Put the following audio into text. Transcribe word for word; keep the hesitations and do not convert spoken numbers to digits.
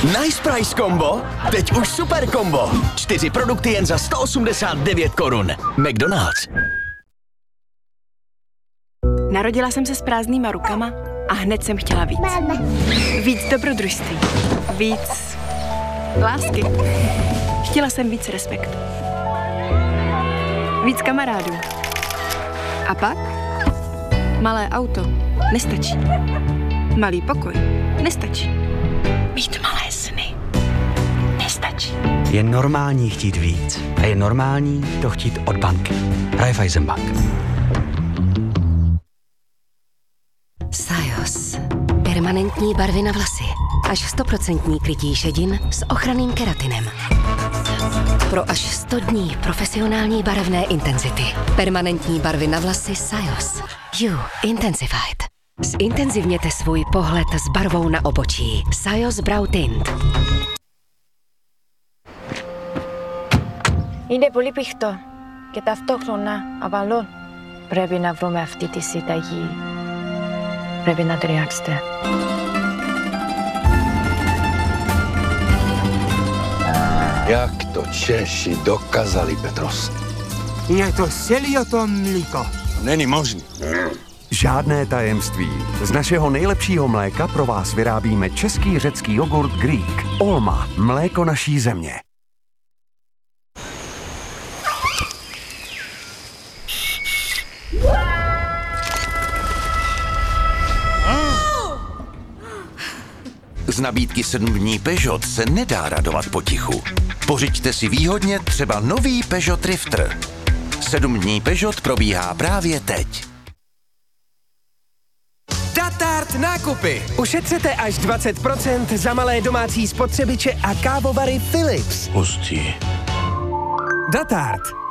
Nice Price Combo? Teď už super kombo. Čtyři produkty jen za sto osmdesát devět korun. McDonald's. Narodila jsem se s prázdnýma rukama a hned jsem chtěla víc. Víc dobrodružství. Víc lásky. Chtěla jsem víc respektu. Víc kamarádů. A pak? Malé auto nestačí. Malý pokoj nestačí. Mít malé sny nestačí. Je normální chtít víc. A je normální to chtít od banky. Raiffeisenbank. Sajos. Permanentní barvy na vlasy. Až sto procent krytí šedin s ochranným keratinem. Pro až sto dní profesionální barevné intenzity. Permanentní barvy na vlasy Sajos. You Intensified. Zintenzivněte svůj pohled s barvou na obočí. Sajos Brow Tint. Είναι πολύ πηχτό και ταυτόχρονα απαλό. Πρέπει να βρούμε αυτή τη συνταγή. Πρέπει να ταιριάξετε. Jak to Češi dokázali, Petros? Je to celý o tom mlíko. Není možný. Žádné tajemství. Z našeho nejlepšího mléka pro vás vyrábíme český řecký jogurt Greek. Olma, mléko naší země. Z nabídky sedm dní Peugeot se nedá radovat potichu. Pořiďte si výhodně třeba nový Peugeot Drifter. Sedm dní Peugeot probíhá právě teď. Datart nákupy. Ušetřete až dvacet procent za malé domácí spotřebiče a kávovary Philips. Hustý. Datart.